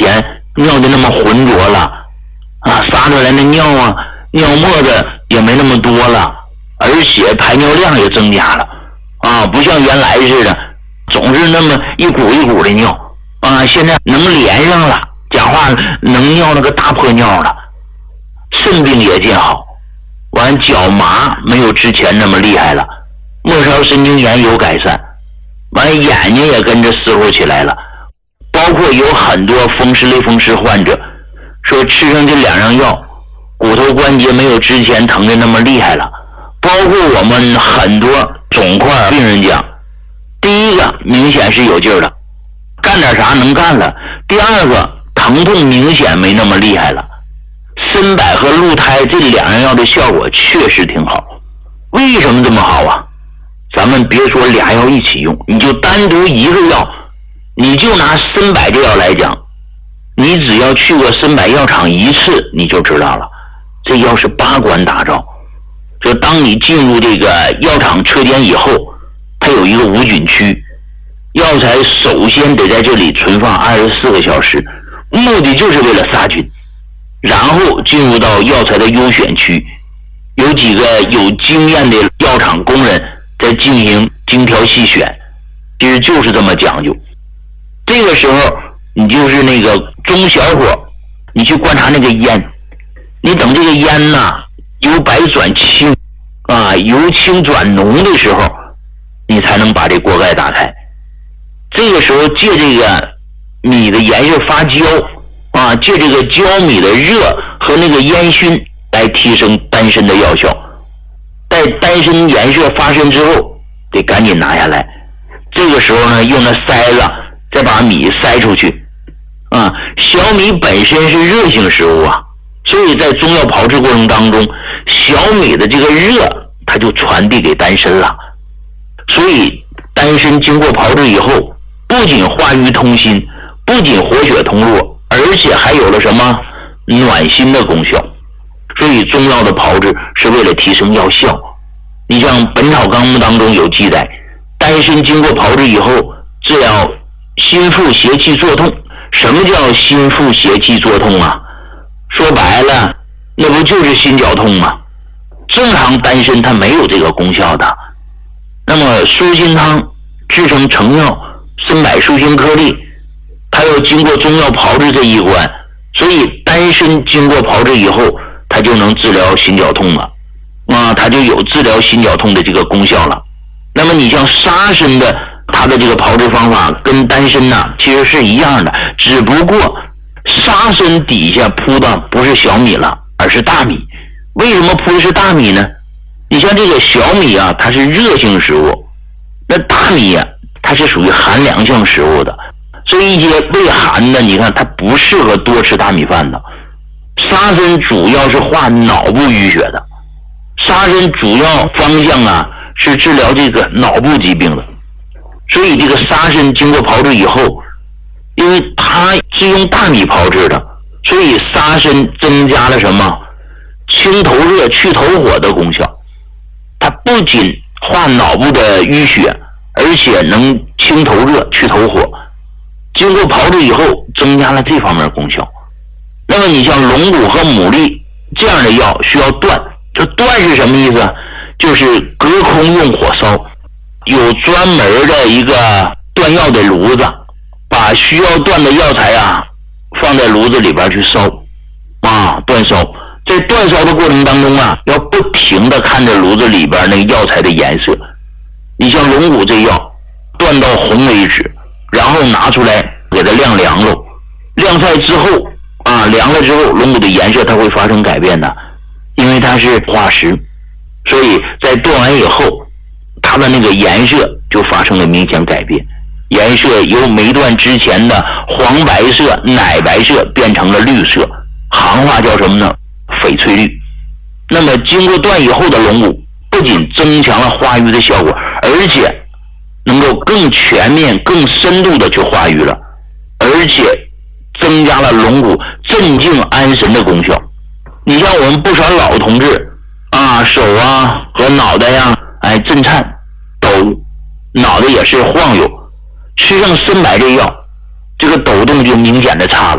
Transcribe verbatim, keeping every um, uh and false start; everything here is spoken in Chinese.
前尿的那么浑浊了啊，撒出来的尿啊尿沫子也没那么多了，而且排尿量也增加了啊，不像原来似的总是那么一股一股的尿啊，现在能连上了，讲话能尿那个大破尿了，肾病也见好，完脚麻没有之前那么厉害了，末梢神经炎有改善，完眼睛也跟着湿乎起来了。包括有很多风湿类风湿患者说吃上这两样药，骨头关节没有之前疼的那么厉害了。包括我们很多肿块病人讲，第一个明显是有劲儿了，干点啥能干了；第二个疼痛明显没那么厉害了。参柏和鹿胎这两样药的效果确实挺好。为什么这么好啊？咱们别说俩药一起用，你就单独一个药，你就拿参柏这药来讲，你只要去过参柏药厂一次你就知道了，这药是八关打造。就当你进入这个药厂车间以后，它有一个无菌区，药材首先得在这里存放二十四个小时，目的就是为了杀菌，然后进入到药材的优选区，有几个有经验的药厂工人在进行精挑细选，其实就是这么讲究。这个时候你就是那个中小火，你去观察那个烟，你等这个烟呐由白转青啊，由青转浓的时候，你才能把这锅盖打开。这个时候借这个米的颜色发焦啊，借这个焦米的热和那个烟熏来提升丹参的药效。待丹参颜色发生之后，得赶紧拿下来。这个时候呢，用那筛子再把米筛出去啊。小米本身是热性食物啊，所以在中药炮制过程当中，小米的这个热它就传递给丹参了。所以丹参经过炮制以后，不仅化瘀通心，不仅活血通络，而且还有了什么暖心的功效。所以中药的炮制是为了提升药效。你像《本草纲目》当中有记载，丹参经过炮制以后治疗心腹邪气作痛。什么叫心腹邪气作痛啊？说白了那不就是心绞痛吗？正常丹参它没有这个功效的。那么舒心汤制成成药参柏舒心颗粒，它要经过中药炮制这一关，所以丹参经过炮制以后，它就能治疗心绞痛了啊，它就有治疗心绞痛的这个功效了。那么你像沙参的它的这个炮制方法跟丹参呢其实是一样的，只不过沙参底下铺的不是小米了，而是大米。为什么铺的是大米呢？你像这个小米啊，它是热性食物，那大米啊它是属于寒凉性食物的，所以一些胃寒的，你看它不适合多吃大米饭的。沙参主要是化脑部淤血的，沙参主要方向啊是治疗这个脑部疾病的。所以这个沙参经过炮制以后，因为它是用大米炮制的，所以沙参增加了什么清头热去头火的功效。它不仅化脑部的淤血，而且能清头热去头火，经过炮制以后增加了这方面功效。那么你像龙骨和牡蛎这样的药需要断，这断是什么意思？就是隔空用火烧，有专门的一个断药的炉子，把需要断的药材啊放在炉子里边去烧啊，断烧。在断烧的过程当中啊，要不停的看着炉子里边那个药材的颜色。你像龙骨这药断到红为止，然后拿出来给它晾凉了，晾晒之后啊，凉了之后龙骨的颜色它会发生改变的，因为它是化石，所以在断完以后它的那个颜色就发生了明显改变，颜色由没断之前的黄白色奶白色变成了绿色，行话叫什么呢？翡翠绿。那么经过断以后的龙骨不仅增强了化瘀的效果，而且能够更全面更深度的去化瘀了，而且增加了龙骨镇静安神的功效。你像我们不少老同志啊，手啊和脑袋呀、啊、哎震颤抖，脑袋也是晃悠，吃上参柏这药，这个抖动就明显的差了。